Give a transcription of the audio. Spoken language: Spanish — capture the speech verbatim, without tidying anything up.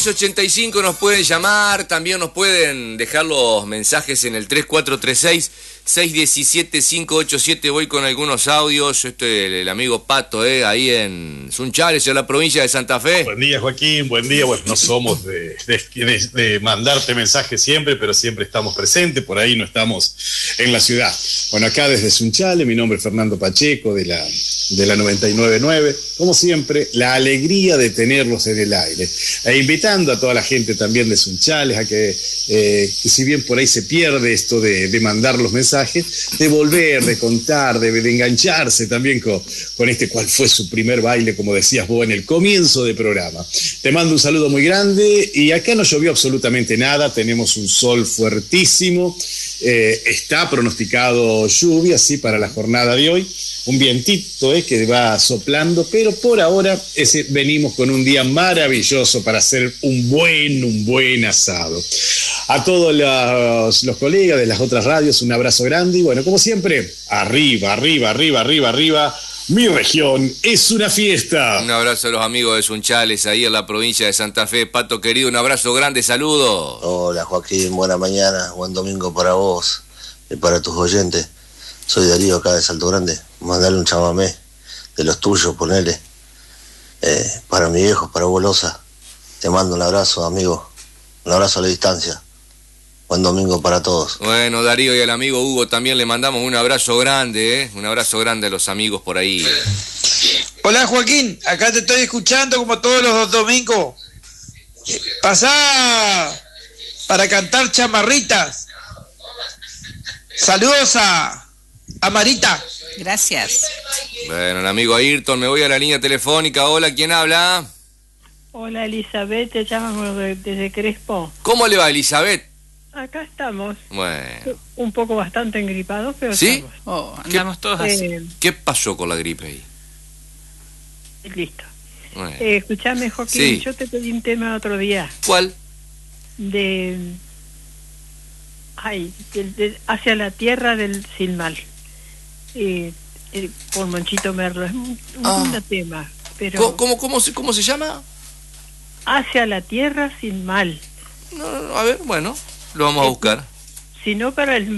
ochenta y cinco nos pueden llamar, también nos pueden dejar los mensajes en el tres cuatro tres seis, seis uno siete, cinco ocho siete. Voy con algunos audios. Yo estoy el, el amigo Pato, eh, ahí en Sunchales, en la provincia de Santa Fe. Buen día, Joaquín, buen día. Bueno, no somos de, de, de mandarte mensajes siempre, pero siempre estamos presentes, por ahí no estamos en la ciudad. Bueno, acá desde Sunchales, mi nombre es Fernando Pacheco, de la, de la noventa y nueve punto nueve. Como siempre, la alegría de tenerlos en el aire. E invitando a toda la gente también de Sunchales a que, eh, que si bien por ahí se pierde esto de, de mandar los mensajes, de volver, de contar, de, de engancharse también con, con este cuál fue su primer baile, como decías vos en el comienzo del programa. Te mando un saludo muy grande y acá no llovió absolutamente nada, tenemos un sol fuertísimo, eh, está pronosticado lluvia, sí, para la jornada de hoy. Un vientito eh, que va soplando, pero por ahora ese, venimos con un día maravilloso para hacer un buen, un buen asado. A todos los, los colegas de las otras radios, un abrazo grande y bueno, como siempre, arriba, arriba, arriba, arriba, arriba, mi región es una fiesta. Un abrazo a los amigos de Sunchales, ahí en la provincia de Santa Fe. Pato querido, un abrazo grande, saludos. Hola Joaquín, buena mañana, buen domingo para vos y para tus oyentes. Soy Darío acá de Salto Grande. Mandale un chamamé de los tuyos, ponele. Eh, para mi viejo, para Bolosa. Te mando un abrazo, amigo. Un abrazo a la distancia. Buen domingo para todos. Bueno, Darío y al amigo Hugo también le mandamos un abrazo grande, ¿eh? Un abrazo grande a los amigos por ahí. Hola Joaquín, acá te estoy escuchando como todos los domingos. Pasá para cantar chamarritas. Saludos a... a Marita. Gracias. Bueno, el amigo Ayrton, me voy a la línea telefónica. Hola, ¿quién habla? Hola, Elizabeth, te llamamos desde Crespo. ¿Cómo le va, Elizabeth? Acá estamos. Bueno. Un poco bastante engripados, pero ¿sí? estamos. Oh, andamos todos así. Eh, ¿Qué pasó con la gripe ahí? Listo. Bueno. Eh, escuchame, Joaquín, Sí. yo te pedí un tema otro día. ¿Cuál? De... Ay, de, de- hacia la tierra del sin mal. Eh, eh, por Monchito Merlo. Es un, un Ah. lindo tema, pero... ¿Cómo, cómo, cómo, se, ¿Cómo se llama? Hacia la tierra sin mal. No, no, no, a ver, bueno, lo vamos a buscar. Sino para el